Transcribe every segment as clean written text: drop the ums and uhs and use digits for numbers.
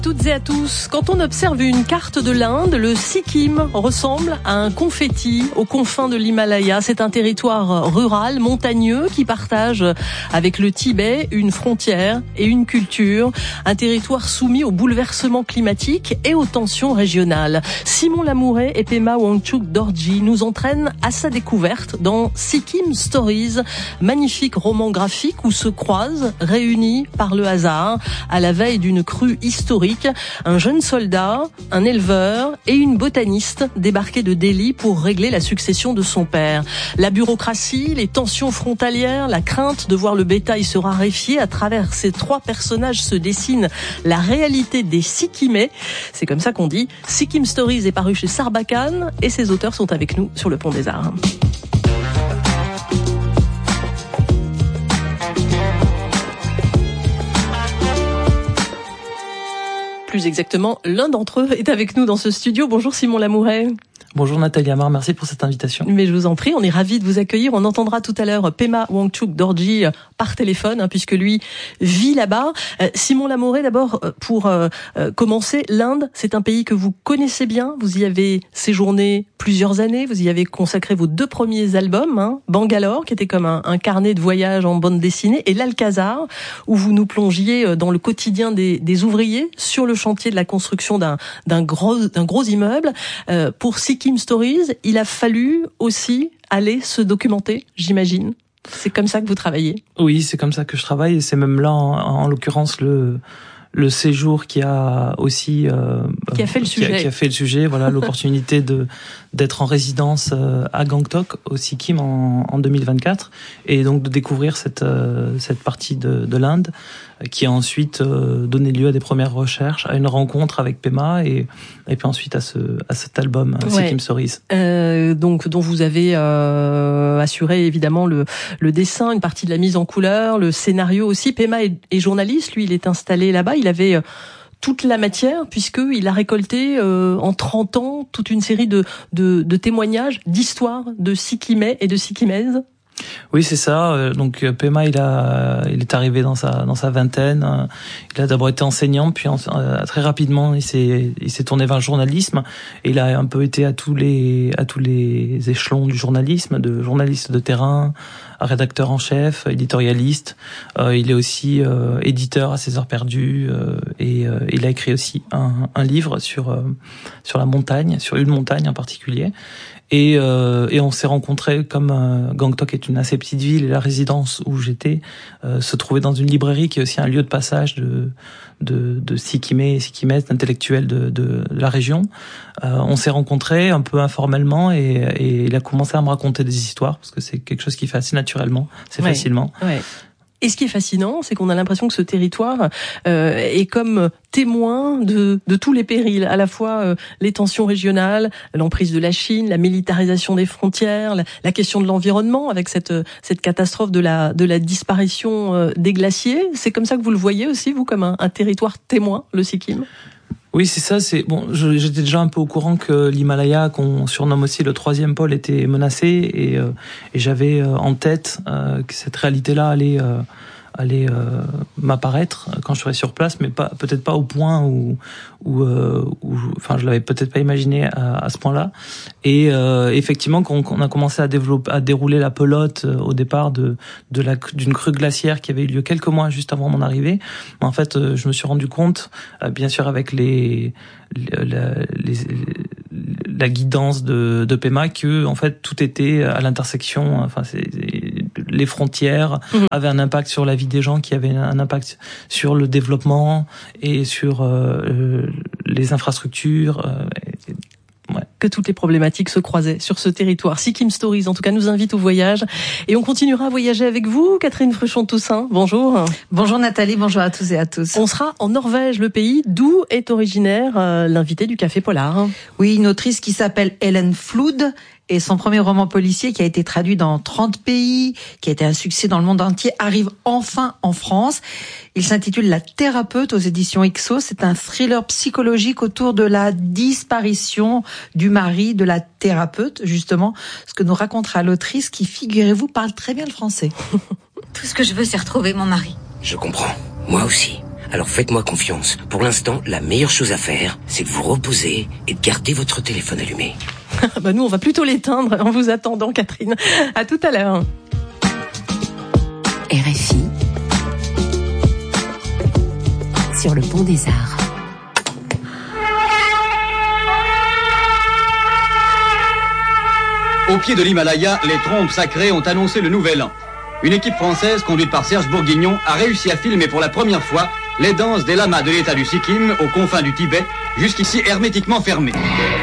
Toutes et à tous, quand on observe une carte de l'Inde, le Sikkim ressemble à un confetti aux confins de l'Himalaya. C'est un territoire rural, montagneux, qui partage avec le Tibet une frontière et une culture. Un territoire soumis aux bouleversements climatiques et aux tensions régionales. Simon Lamouret et Pema Wangchuk Dorji nous entraînent à sa découverte dans Sikkim Stories, magnifique roman graphique où se croisent, réunis par le hasard, à la veille d'une crue historique, un jeune soldat, un éleveur et une botaniste débarqués de Delhi pour régler la succession de son père. La bureaucratie, les tensions frontalières, la crainte de voir le bétail se raréfier, à travers ces trois personnages se dessine la réalité des Sikkimais. C'est comme ça qu'on dit. Sikkim Stories est paru chez Sarbacane et ses auteurs sont avec nous sur le Pont des Arts. Plus exactement, l'un d'entre eux est avec nous dans ce studio. Bonjour Simon Lamouret. Bonjour Nathalie Amar, merci pour cette invitation. Mais je vous en prie, on est ravis de vous accueillir. On entendra tout à l'heure Pema Wangchuk Dorji par téléphone, puisque lui vit là-bas. Simon Lamouret, d'abord, pour commencer, l'Inde, c'est un pays que vous connaissez bien. Vous y avez séjourné plusieurs années. Vous y avez consacré vos 2 premiers albums, Bangalore, qui était comme un carnet de voyage en bande dessinée, et l'Alcazar, où vous nous plongiez dans le quotidien des ouvriers sur le chantier de la construction d'un gros immeuble. Pour Sikkim Stories, il a fallu aussi aller se documenter, j'imagine. C'est comme ça que vous travaillez? Oui, c'est comme ça que je travaille, et c'est même là, en l'occurrence, le séjour qui a aussi qui a fait le sujet, voilà, l'opportunité d'être en résidence à Gangtok au Sikkim en 2024, et donc de découvrir cette partie de l'Inde qui a ensuite donné lieu à des premières recherches, à une rencontre avec Pema et puis ensuite à cet album Sikkim Stories. Donc dont vous avez assuré évidemment le dessin, une partie de la mise en couleur, le scénario aussi. Pema est journaliste, lui il est installé là-bas, il avait toute la matière, puisqu'il a récolté en 30 ans toute une série de témoignages, d'histoires de Sikkimais et de Sikkimaises. Oui, c'est ça. Donc Pema, il est arrivé dans sa vingtaine. Il a d'abord été enseignant, puis très rapidement, il s'est tourné vers le journalisme. Et il a un peu été à tous les échelons du journalisme, de journaliste de terrain, à rédacteur en chef, éditorialiste. Il est aussi éditeur à ses heures perdues. Et il a écrit aussi un livre sur la montagne, sur une montagne en particulier. Et on s'est rencontrés, comme Gangtok est une assez petite ville et la résidence où j'étais se trouvait dans une librairie qui est aussi un lieu de passage de Sikkimais et Sikkimaises, d'intellectuels de la région. On s'est rencontrés un peu informellement et il a commencé à me raconter des histoires parce que c'est quelque chose qui fait assez naturellement, facilement. Ouais. Et ce qui est fascinant, c'est qu'on a l'impression que ce territoire est comme témoin de tous les périls, à la fois les tensions régionales, l'emprise de la Chine, la militarisation des frontières, la question de l'environnement avec cette catastrophe de la disparition des glaciers. C'est comme ça que vous le voyez aussi, vous, comme un territoire témoin, le Sikkim? Oui, c'est ça. J'étais déjà un peu au courant que l'Himalaya, qu'on surnomme aussi le 3e pôle, était menacé, et j'avais en tête que cette réalité-là allait m'apparaître quand je serais sur place, mais peut-être pas au point où je l'avais peut-être pas imaginé à ce point-là. Et effectivement, quand on a commencé à dérouler la pelote au départ d'une crue glaciaire qui avait eu lieu quelques mois juste avant mon arrivée, en fait, je me suis rendu compte, bien sûr avec la guidance de Pema, que en fait tout était à l'intersection. Enfin, les frontières avaient un impact sur la vie des gens, qui avaient un impact sur le développement et sur les infrastructures. Que toutes les problématiques se croisaient sur ce territoire. Sikkim Stories, en tout cas, nous invite au voyage. Et on continuera à voyager avec vous, Catherine Fruchon-Toussaint. Bonjour. Bonjour Nathalie, bonjour à tous et à tous. On sera en Norvège, le pays d'où est originaire l'invité du Café Polar. Oui, une autrice qui s'appelle Ellen Flood. Et son premier roman policier, qui a été traduit dans 30 pays, qui a été un succès dans le monde entier, arrive enfin en France. Il s'intitule La Thérapeute aux éditions Ixos. C'est un thriller psychologique autour de la disparition du mari de la thérapeute, justement. Ce que nous racontera l'autrice qui, figurez-vous, parle très bien le français. Tout ce que je veux, c'est retrouver mon mari. Je comprends. Moi aussi. Alors faites-moi confiance. Pour l'instant, la meilleure chose à faire, c'est de vous reposer et de garder votre téléphone allumé. Nous, on va plutôt l'éteindre en vous attendant, Catherine. À tout à l'heure. RFI sur le Pont des Arts. Au pied de l'Himalaya, les trompes sacrées ont annoncé le nouvel an. Une équipe française, conduite par Serge Bourguignon, a réussi à filmer pour la première fois les danses des lamas de l'état du Sikkim aux confins du Tibet, jusqu'ici hermétiquement fermées.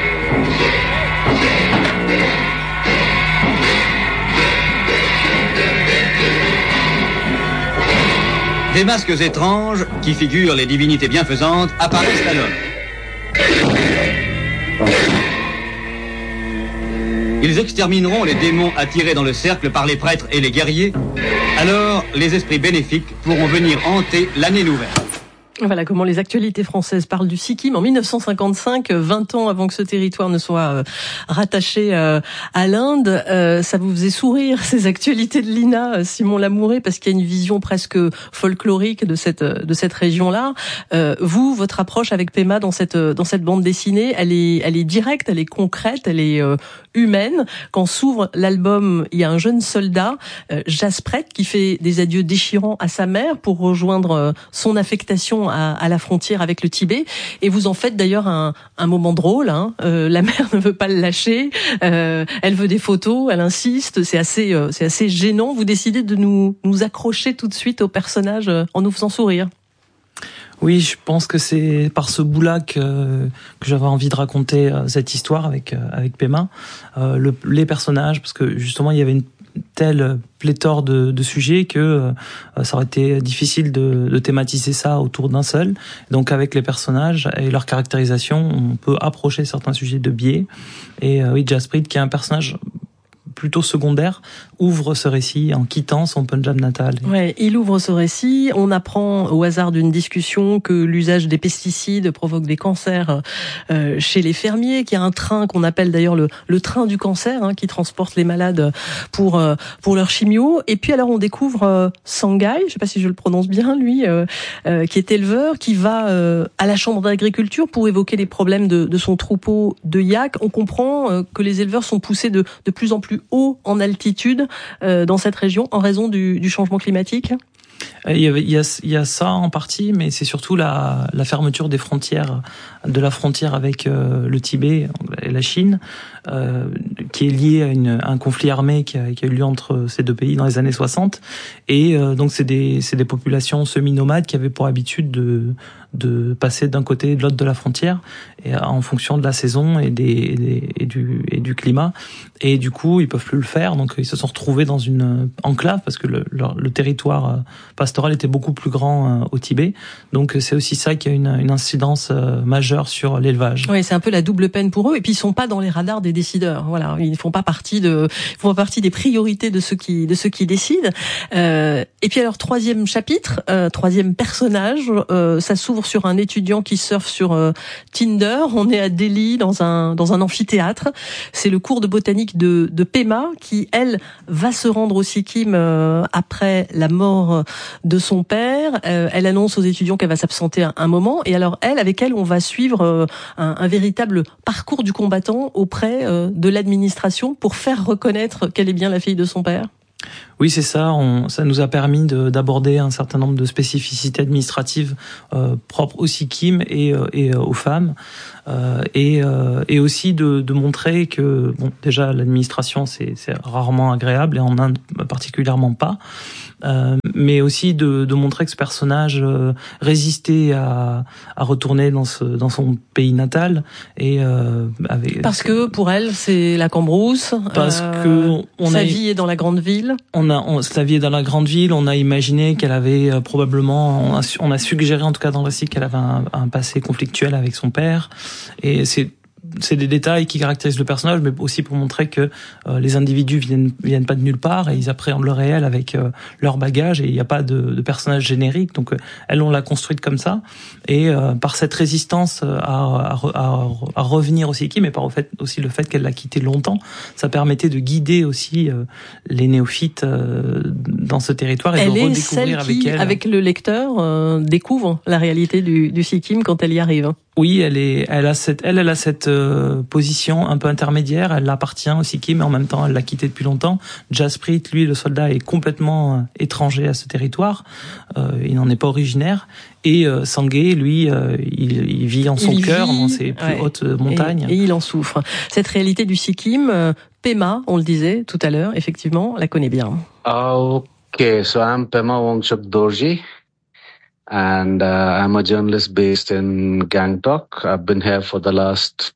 Des masques étranges, qui figurent les divinités bienfaisantes, apparaissent alors. Ils extermineront les démons attirés dans le cercle par les prêtres et les guerriers. Alors, les esprits bénéfiques pourront venir hanter l'année nouvelle. Voilà comment les actualités françaises parlent du Sikkim en 1955, 20 ans avant que ce territoire ne soit rattaché à l'Inde. Ça vous faisait sourire, ces actualités de l'INA, Simon Lamouret, parce qu'il y a une vision presque folklorique de cette région-là. Vous, votre approche avec Pema dans cette bande dessinée, elle est directe, elle est concrète, elle est humaine. Quand s'ouvre l'album, il y a un jeune soldat, Jaspret, qui fait des adieux déchirants à sa mère pour rejoindre son affectation à la frontière avec le Tibet, et vous en faites d'ailleurs un moment drôle. La mère ne veut pas le lâcher, elle veut des photos, elle insiste, c'est assez gênant. Vous décidez de nous accrocher tout de suite au personnage en nous faisant sourire. Oui, je pense que c'est par ce bout-là que j'avais envie de raconter cette histoire avec Pema, les personnages, parce que justement il y avait une telle pléthore de sujets que ça aurait été difficile de thématiser ça autour d'un seul. Donc avec les personnages et leur caractérisation, on peut approcher certains sujets de biais. Et oui, Jasprit, qui est un personnage plutôt secondaire, ouvre ce récit en quittant son Punjab natal. Ouais, il ouvre ce récit. On apprend au hasard d'une discussion que l'usage des pesticides provoque des cancers chez les fermiers, qu'il y a un train qu'on appelle d'ailleurs le train du cancer, qui transporte les malades pour leur chimio. Et puis alors on découvre Sangai, je sais pas si je le prononce bien, lui, qui est éleveur, qui va à la chambre d'agriculture pour évoquer les problèmes de son troupeau de yaks. On comprend que les éleveurs sont poussés de plus en plus haut en altitude dans cette région en raison du changement climatique. Il y a ça en partie, mais c'est surtout la fermeture des frontières, de la frontière avec le Tibet et la Chine, qui est liée à un conflit armé qui a eu lieu entre ces deux pays dans les années 60. Et donc c'est des populations semi-nomades qui avaient pour habitude de passer d'un côté et de l'autre de la frontière, et en fonction de la saison et du climat. Et du coup, ils peuvent plus le faire, donc ils se sont retrouvés dans une enclave parce que le territoire pastoral était beaucoup plus grand au Tibet. Donc c'est aussi ça qui a une incidence majeure sur l'élevage. Oui, c'est un peu la double peine pour eux. Et puis ils sont pas dans les radars des décideurs. Voilà, ils font pas partie des priorités de ceux qui décident. Et puis alors troisième chapitre, troisième personnage, ça s'ouvre sur un étudiant qui surfe sur Tinder. On est à Delhi dans un amphithéâtre. C'est le cours de botanique de Pema qui, elle, va se rendre au Sikkim après la mort de son père. Elle annonce aux étudiants qu'elle va s'absenter un moment. Et alors avec elle, on va suivre un véritable parcours du combattant auprès de l'administration pour faire reconnaître qu'elle est bien la fille de son père. Oui, c'est ça. Ça nous a permis d'aborder un certain nombre de spécificités administratives propres au Sikkim et aux femmes, et aussi de montrer que déjà l'administration c'est rarement agréable, et en Inde particulièrement pas. Mais aussi de montrer que ce personnage résistait à retourner dans son pays natal, et parce que pour elle c'est la cambrousse, parce que sa vie est dans la grande ville. Sa vie est dans la grande ville. On a imaginé qu'elle avait probablement, on a suggéré en tout cas dans le récit qu'elle avait un passé conflictuel avec son père, et c'est c'est des détails qui caractérisent le personnage, mais aussi pour montrer que les individus viennent pas de nulle part et ils appréhendent le réel avec leur bagage, et il n'y a pas de personnage générique. Donc elle, on l'a construite comme ça, et par cette résistance à revenir au Sikkim, et par aussi le fait qu'elle l'a quitté longtemps, ça permettait de guider aussi les néophytes dans ce territoire et de redécouvrir avec elle. Avec le lecteur, découvre la réalité du Sikkim quand elle y arrive. Oui, elle a cette position un peu intermédiaire. Elle appartient au Sikkim, mais en même temps, elle l'a quitté depuis longtemps. Jasprit, lui, le soldat, est complètement étranger à ce territoire. Il n'en est pas originaire. Et Sangay, lui, il vit en son cœur, dans ses plus hautes montagnes. Et il en souffre. Cette réalité du Sikkim, Pema, on le disait tout à l'heure, effectivement, la connaît bien. Okay, so I'm Pema Wangchuk Dorji. And I'm a journalist based in Gangtok. I've been here for the last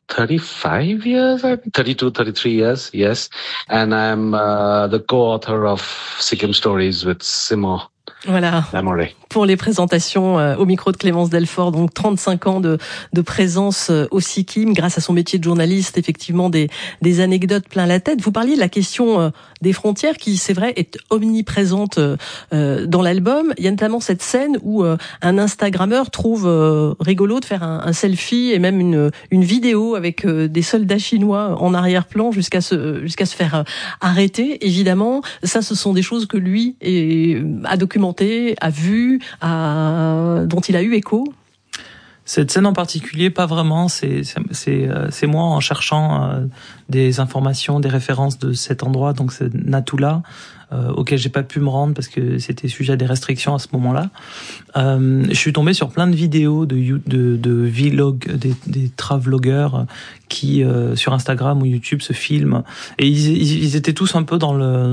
35 years, 32, 33 years, yes. And I'm the co-author of Sikkim Stories with Simon. Voilà. Pour les présentations au micro de Clémence Delfort, donc 35 ans de présence au Sikkim, grâce à son métier de journaliste, effectivement des anecdotes plein la tête. Vous parliez de la question des frontières qui, c'est vrai, est omniprésente dans l'album. Il y a notamment cette scène où un Instagrammeur trouve rigolo de faire un selfie et même une vidéo avec des soldats chinois en arrière-plan jusqu'à se faire arrêter. Évidemment, ça, ce sont des choses que lui a documentées, a vu, dont il a eu écho. Cette scène en particulier, pas vraiment. C'est moi en cherchant des informations, des références de cet endroit, donc c'est Natula, auquel j'ai pas pu me rendre parce que c'était sujet à des restrictions à ce moment-là. Je suis tombé sur plein de vidéos de vlog, des travelogueurs qui sur Instagram ou YouTube se filment, et ils étaient tous un peu dans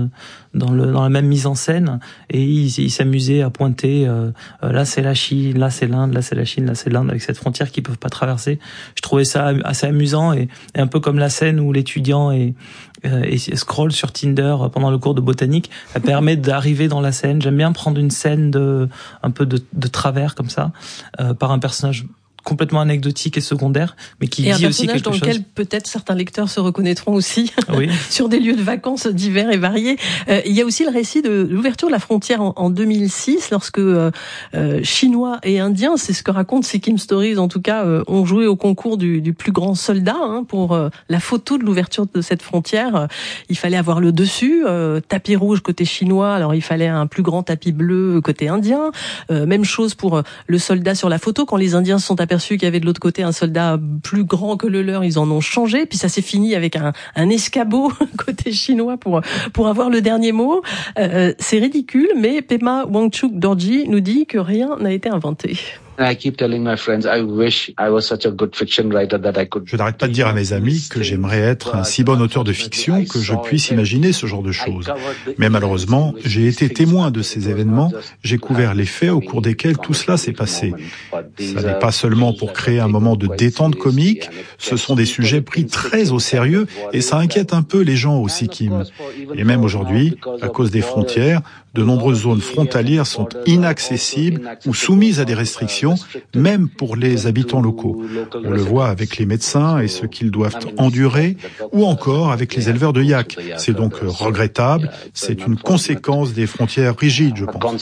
la même mise en scène, et ils s'amusaient à pointer là c'est la Chine, là c'est l'Inde, là c'est la Chine, là c'est l'Inde, avec cette frontière qu'ils peuvent pas traverser. Je trouvais ça assez amusant, et un peu comme la scène où l'étudiant et scroll sur Tinder pendant le cours de botanique. Ça permet d'arriver dans la scène. J'aime bien prendre une scène un peu de travers comme ça, par un personnage complètement anecdotique et secondaire, mais qui dit aussi quelque chose. Dans lequel peut-être certains lecteurs se reconnaîtront aussi, oui. Sur des lieux de vacances divers et variés. Il y a aussi le récit de l'ouverture de la frontière en 2006, lorsque Chinois et Indiens, c'est ce que raconte Sikkim Stories en tout cas, ont joué au concours du plus grand soldat pour la photo de l'ouverture de cette frontière. Il fallait avoir le dessus, tapis rouge côté chinois, alors il fallait un plus grand tapis bleu côté indien. Même chose pour le soldat sur la photo, quand les Indiens se sont aperçus qu'il y avait de l'autre côté un soldat plus grand que le leur, ils en ont changé, puis ça s'est fini avec un escabeau côté chinois pour avoir le dernier mot. C'est ridicule, mais Pema Wangchuk Dorji nous dit que rien n'a été inventé. Je n'arrête pas de dire à mes amis que j'aimerais être un si bon auteur de fiction que je puisse imaginer ce genre de choses. Mais malheureusement, j'ai été témoin de ces événements, j'ai couvert les faits au cours desquels tout cela s'est passé. Ça n'est pas seulement pour créer un moment de détente comique, ce sont des sujets pris très au sérieux et ça inquiète un peu les gens au Sikkim. Et même aujourd'hui, à cause des frontières, de nombreuses zones frontalières sont inaccessibles ou soumises à des restrictions, même pour les habitants locaux. On le voit avec les médecins et ce qu'ils doivent endurer, ou encore avec les éleveurs de yaks. C'est donc regrettable, c'est une conséquence des frontières rigides, je pense.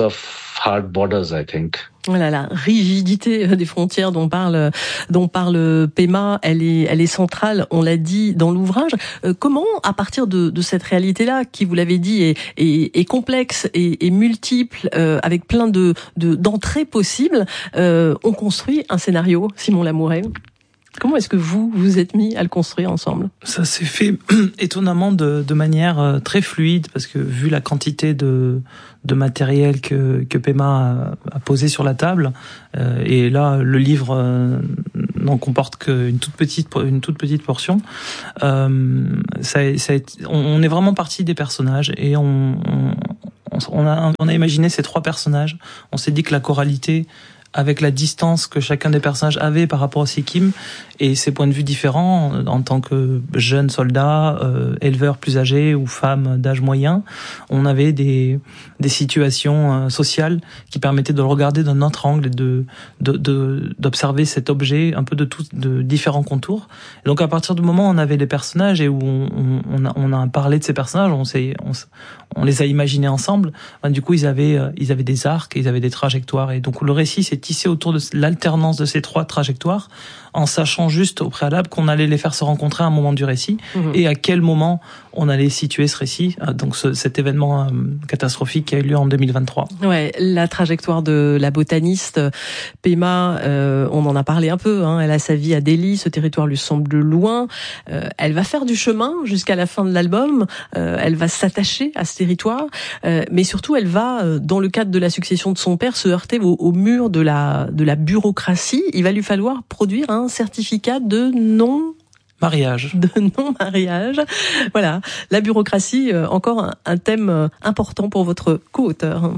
Voilà, la rigidité des frontières dont parle Pema, elle est centrale, on l'a dit dans l'ouvrage. Comment, à partir de cette réalité-là, qui, vous l'avez dit, est complexe et multiple, avec plein d'entrées possibles, on construit un scénario, Simon Lamouret? Comment est-ce que vous êtes mis à le construire ensemble? Ça s'est fait étonnamment de manière très fluide, parce que vu la quantité de matériel que Pema a posé sur la table, et là le livre n'en comporte qu'une toute petite portion. On est vraiment parti des personnages, et on a imaginé ces trois personnages. On s'est dit que la choralité, avec la distance que chacun des personnages avait par rapport au Sikkim, et ces points de vue différents en tant que jeune soldat, éleveur plus âgé ou femme d'âge moyen, on avait des situations sociales qui permettaient de le regarder d'un autre angle et d'observer cet objet un peu de différents contours. Et donc à partir du moment où on avait les personnages et où on a parlé de ces personnages, on les a imaginés ensemble. Du coup, ils avaient des arcs, ils avaient des trajectoires, et donc le récit s'est tissé autour de l'alternance de ces trois trajectoires, en sachant juste au préalable qu'on allait les faire se rencontrer à un moment du récit, et à quel moment on allait situer ce récit, donc cet événement catastrophique qui a eu lieu en 2023. Ouais, la trajectoire de la botaniste Pema, on en a parlé un peu, elle a sa vie à Delhi, ce territoire lui semble loin, elle va faire du chemin jusqu'à la fin de l'album, elle va s'attacher à ce territoire, mais surtout elle va, dans le cadre de la succession de son père, se heurter au mur de la bureaucratie. Il va lui falloir produire un certificat de non-mariage. Voilà, la bureaucratie, encore un thème important pour votre co-auteur.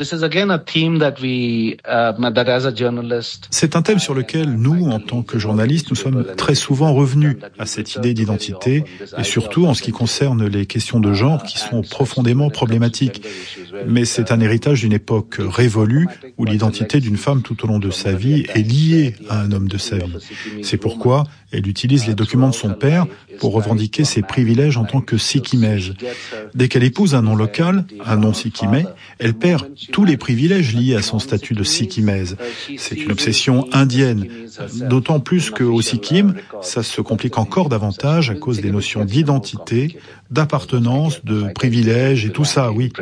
C'est un thème sur lequel nous, en tant que journalistes, nous sommes très souvent revenus à cette idée d'identité, et surtout en ce qui concerne les questions de genre qui sont profondément problématiques. Mais c'est un héritage d'une époque révolue où l'identité d'une femme tout au long de sa vie est liée à un homme de sa vie. C'est pourquoi elle utilise les documents de son père pour revendiquer ses privilèges en tant que Sikkimese. Dès qu'elle épouse un nom local, un nom Sikkimais, elle perd tous les privilèges liés à son statut de Sikkimese. C'est une obsession indienne, d'autant plus qu'au Sikkim, ça se complique encore davantage à cause des notions d'identité, d'appartenance, de privilèges et tout ça, oui.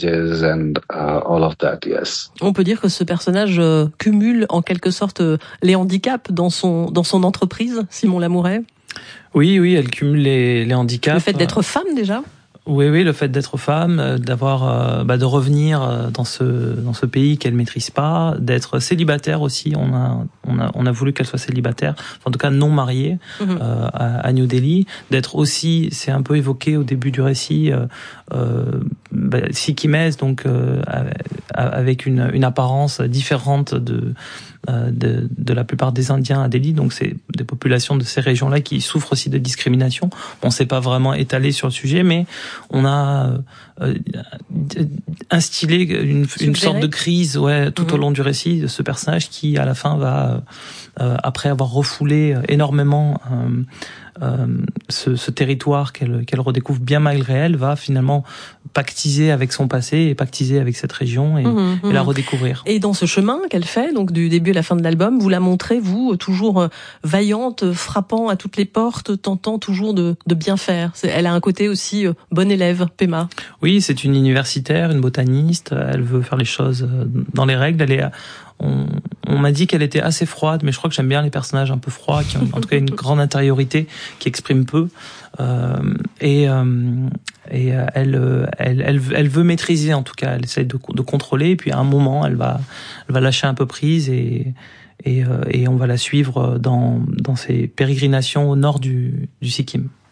On peut dire que ce personnage cumule en quelque sorte les handicaps dans son entreprise, Simon Lamouret. Oui, elle cumule les handicaps. Le fait d'être femme déjà. Oui, le fait d'être femme, de revenir dans ce pays qu'elle maîtrise pas, d'être célibataire aussi. On a voulu qu'elle soit célibataire, en tout cas non mariée, à New Delhi. D'être aussi, c'est un peu évoqué au début du récit, Sikkimese, donc avec une apparence différente de la plupart des Indiens à Delhi, donc c'est des populations de ces régions-là qui souffrent aussi de discrimination. On s'est pas vraiment étalé sur le sujet, mais on a instillé une sorte de crise, tout au long du récit de ce personnage qui, à la fin, va après avoir refoulé énormément ce territoire qu'elle redécouvre bien malgré elle, va finalement pactiser avec son passé et pactiser avec cette région et la redécouvrir. Et dans ce chemin qu'elle fait, donc du début à la fin de l'album, vous la montrez, vous, toujours vaillante, frappant à toutes les portes, tentant toujours de bien faire. Elle a un côté aussi bon élève, Pema. Oui, c'est une universitaire, une botaniste, elle veut faire les choses dans les règles, on m'a dit qu'elle était assez froide, mais je crois que j'aime bien les personnages un peu froids, qui ont en tout cas une grande intériorité, qui expriment peu. Elle veut maîtriser, en tout cas, elle essaie de contrôler, et puis à un moment, elle va lâcher un peu prise et on va la suivre dans ses pérégrinations au nord du Sikkim.